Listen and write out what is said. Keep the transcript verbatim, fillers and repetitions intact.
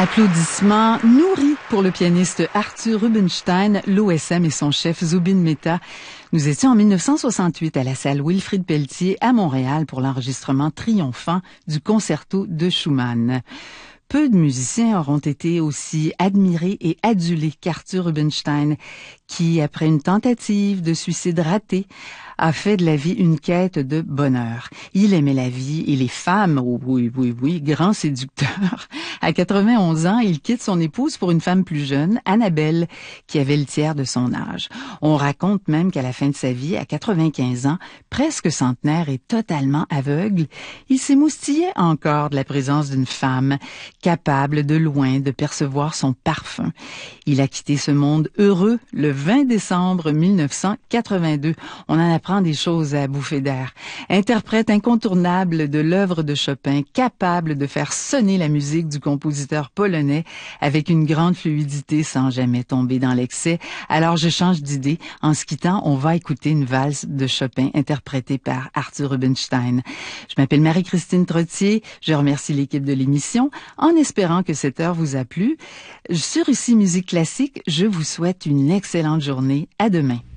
Applaudissements nourris pour le pianiste Arthur Rubinstein, l'O S M et son chef Zubin Mehta. Nous étions en mille neuf cent soixante-huit à la salle Wilfrid Pelletier à Montréal pour l'enregistrement triomphant du concerto de Schumann. Peu de musiciens auront été aussi admirés et adulés qu'Arthur Rubinstein, qui, après une tentative de suicide ratée, a fait de la vie une quête de bonheur. Il aimait la vie et les femmes, oh oui, oui, oui, grand séducteur. À quatre-vingt-onze ans, il quitte son épouse pour une femme plus jeune, Annabelle, qui avait le tiers de son âge. On raconte même qu'à la fin de sa vie, à quatre-vingt-quinze ans, presque centenaire et totalement aveugle, il s'émoustillait encore de la présence d'une femme, capable de loin de percevoir son parfum. Il a quitté ce monde heureux le vingt décembre mille neuf cent quatre-vingt-deux. On en apprend des choses à bouffer d'air. Interprète incontournable de l'œuvre de Chopin, capable de faire sonner la musique du compositeur polonais avec une grande fluidité sans jamais tomber dans l'excès. Alors je change d'idée. En se quittant, on va écouter une valse de Chopin interprétée par Arthur Rubinstein. Je m'appelle Marie-Christine Trottier. Je remercie l'équipe de l'émission en espérant que cette heure vous a plu. Sur Ici Musique Classique, je vous souhaite une excellente journée. À demain.